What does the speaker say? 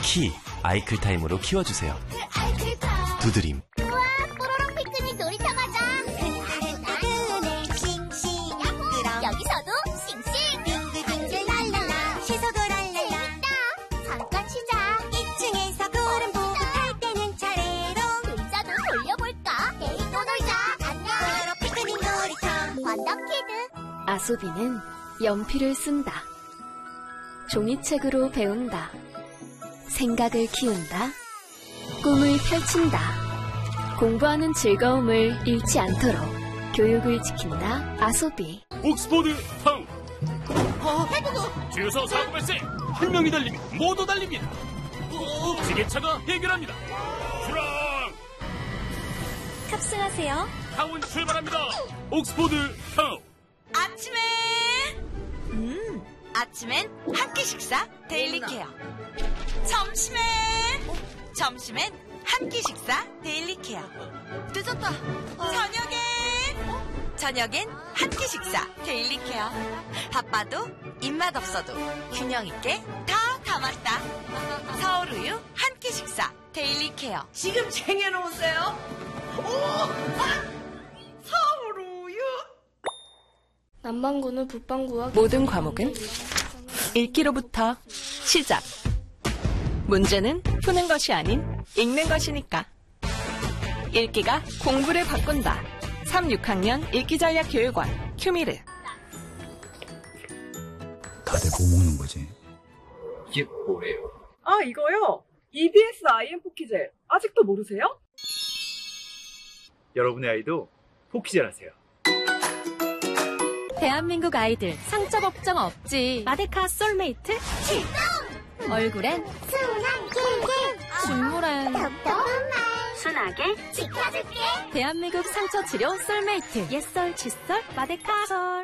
키, 아이클타임으로 키워주세요. 두드림. 우와, 뽀로로 피크닉 놀이터 가자. 싱싱. 여기서도 싱싱. 랄랄라. 시소도 랄랄라. 재밌다. 잠깐 쉬자. 2층에서 구름 보고 탈 때는 차례로 의자도 돌려볼까? 내일 또 놀자. 안녕. 뽀로로 피크닉 놀이터. 원더키드. 아소비는 연필을 쓴다. 종이책으로 배운다. 생각을 키운다. 꿈을 펼친다. 공부하는 즐거움을 잃지 않도록 교육을 지킨다. 아소비. 옥스포드 타운. 주유소 사고 발생. 한 명이 달리면 모두 달립니다. 지게차가 해결합니다. 출항. 탑승하세요. 타운 출발합니다. 옥스포드 타운. 아침엔 한 끼 식사 데일리 케어. 점심엔 한 끼 식사 데일리 케어. 늦었다. 저녁엔 한 끼 식사 데일리 케어. 바빠도 입맛 없어도 균형 있게 다 담았다. 서울우유 한 끼 식사 데일리 케어. 지금 쟁여놓으세요. 서울우유. 남반구는 북반구와 모든 과목은 읽기로부터 시작. 문제는 푸는 것이 아닌 읽는 것이니까. 읽기가 공부를 바꾼다. 3-6학년 읽기전략교육원 큐미르. 다들 뭐 먹는 거지? 이게 뭐래요? 아, 이거요? EBS IM 포키젤. 아직도 모르세요? 여러분의 아이도 포키젤 하세요. 대한민국 아이들 상처 걱정 없지. 마데카 솔메이트 출동! 얼굴엔 순한 길길. 준물엔 톡톡한 말. 순하게 지켜줄게. 대한민국 상처 치료 솔메이트. 옛설 칫솔 마데카 솔.